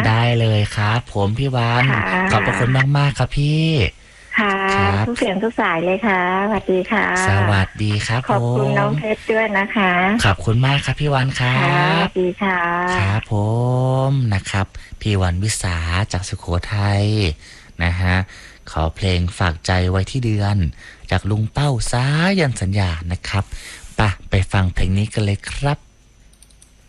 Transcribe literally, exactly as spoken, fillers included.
ได้เลยครับผมพี่วันขอบพระคุณมากๆครับพี่ค่ะทุกเสียงทุกสายเลยค่ะสวัสดีค่ะสวัสดีครับขอบคุณน้องเพชรด้วยนะคะขอบคุณมากครับพี่วันครับสวัสดีค่ะครับผมนะครับพี่วันวิสาจากสุโขทัยนะฮะขอเพลงฝากใจไว้ที่เดือนจากลุงเป้าสายันสัญญานะครับไปไปฟังเพลงนี้กันเลยครับ